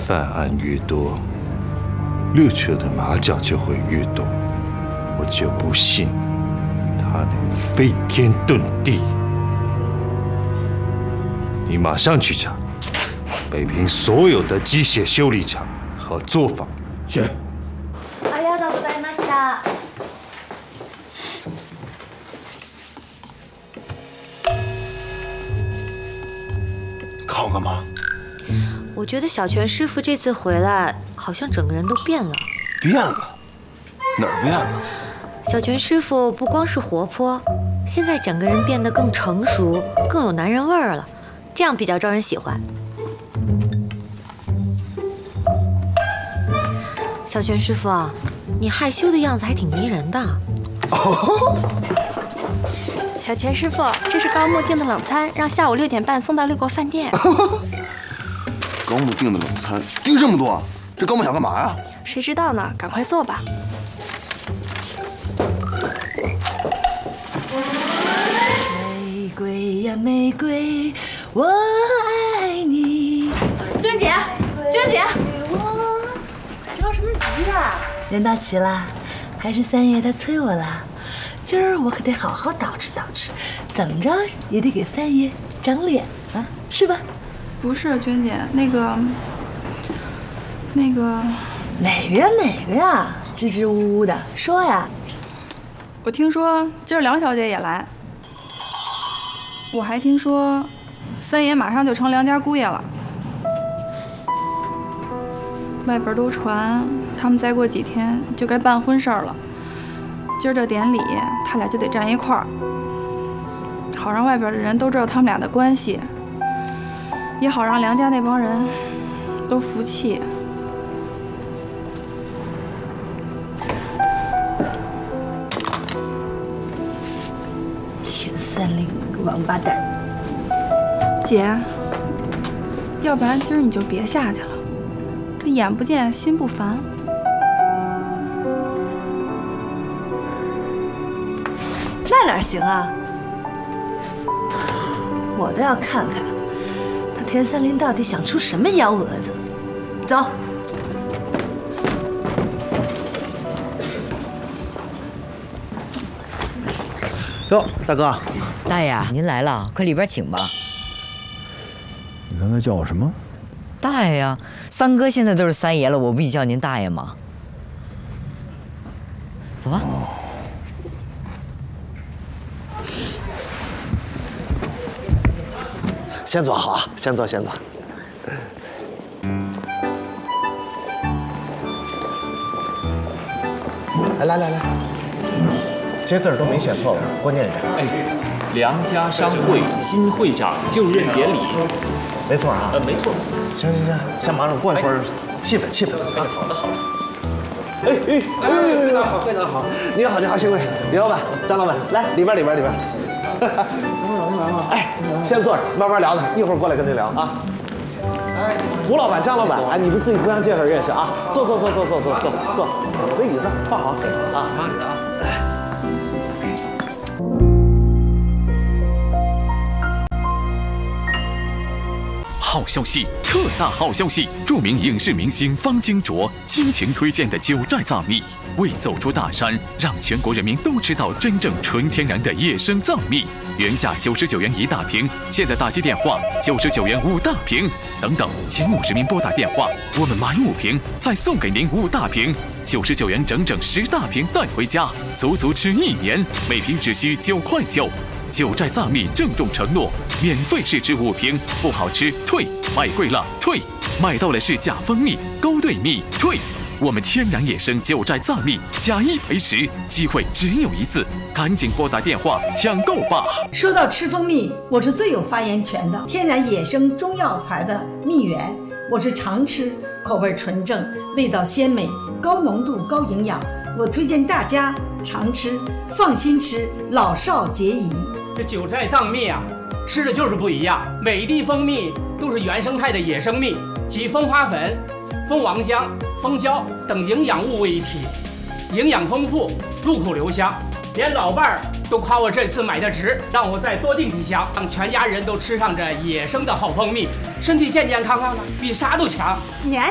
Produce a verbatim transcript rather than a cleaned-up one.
犯案越多，六球的马脚就会越多。我就不信他能飞天遁地。你马上去查北平所有的机械修理厂和作坊。 是。 ありがとうございました。 看我干嘛？ 我觉得小泉师傅这次回来，好像整个人都变了。 变了？哪儿变了？ 小泉师傅不光是活泼，现在整个人变得更成熟，更有男人味儿了，这样比较招人喜欢。小泉师傅，你害羞的样子还挺迷人的。 哦。 小泉师傅，这是高木订的冷餐，让下午六点半送到六国饭店。 高木订的冷餐，订这么多，这高木想干嘛呀？ 谁知道呢？赶快做吧。 玫瑰呀玫瑰，我爱你。 娟姐，娟姐， 着什么急呀？人到齐了，还是三爷他催我了。今儿我可得好好捯饬捯饬，怎么着也得给三爷长脸啊，是吧？ 不是，娟姐，那个，那个， 哪个呀？哪个呀？支支吾吾的，说呀！ 我听说今儿梁小姐也来，我还听说三爷马上就成梁家姑爷了。外边都传他们再过几天就该办婚事了。今儿这典礼，他俩就得站一块儿，好让外边的人都知道他们俩的关系，也好让梁家那帮人都服气。 田三林个王八蛋！ 姐，要不然今儿你就别下去了，这眼不见心不烦。 那哪行啊！我倒要看看他田三林到底想出什么幺蛾子。走。 哟，大哥， 大爷，您来了，快里边请吧。 你刚才叫我什么？ 大爷呀，三哥现在都是三爷了，我不比叫您大爷吗？走吧。哦， 先坐好啊，先坐，先坐。来来来来，这些字儿都没写错吧？给我念一遍。 哎，梁家商会新会长就任典礼， 没错啊。 呃，没错。 行行行，先忙着，过一会儿气氛气氛。 哎，好的好的。 哎哎哎哎，非常好非常好。你好你好，幸会，李老板、张老板，来里边里边里边。哎，先坐着，慢慢聊呢，一会儿过来跟您聊啊。哎，胡老板、张老板，哎，你们自己互相介绍认识啊。坐坐坐坐坐坐坐坐，我的椅子放好啊。 慢着啊。 好消息，特大好消息！著名影视明星方清卓倾情推荐的九寨藏蜜，为走出大山，让全国人民都知道真正纯天然的野生藏蜜。原价九十九元一大瓶，现在打击电话九十九元五大瓶。等等，前五十名拨打电话，我们买五瓶再送给您五大瓶，九十九元整整十大瓶带回家，足足吃一年，每瓶只需九块九。九寨藏蜜郑重承诺，免费试吃五瓶，不好吃退，买贵了退，买到了是假蜂蜜、勾兑蜜退。我们天然野生九寨藏蜜，假一赔十，机会只有一次，赶紧拨打电话抢购吧！ 说到吃蜂蜜，我是最有发言权的。天然野生中药材的蜜源，我是常吃，口味纯正，味道鲜美，高浓度高营养。我推荐大家常吃，放心吃，老少皆宜。 这九寨藏蜜啊，吃的就是不一样。每一滴蜂蜜都是原生态的野生蜜，集蜂花粉、蜂王香、蜂胶等营养物为一体，营养丰富，入口留香。连老伴儿都夸我这次买的值，让我再多订几箱，让全家人都吃上这野生的好蜂蜜，身体健健康康的，比啥都强。 年